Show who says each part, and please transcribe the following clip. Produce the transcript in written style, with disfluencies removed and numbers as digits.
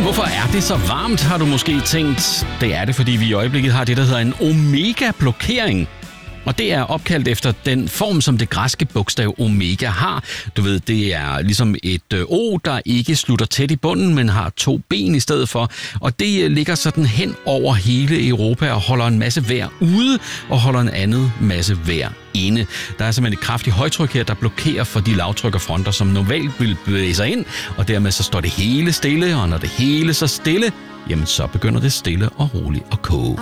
Speaker 1: hvorfor er det så varmt, har du måske tænkt. Det er det, fordi vi i øjeblikket har det, der hedder en omega-blokering. Og det er opkaldt efter den form, som det græske bogstav omega har. Du ved, det er ligesom et O, der ikke slutter tæt i bunden, men har 2 ben i stedet for. Og det ligger sådan hen over hele Europa og holder en masse vejr ude og holder en anden masse vejr inde. Der er simpelthen et kraftigt højtryk her, der blokerer for de lavtrykkerfronter, som normalt vil bevæge sig ind. Og dermed så står det hele stille, og når det hele så stille, jamen så begynder det stille og roligt at koge.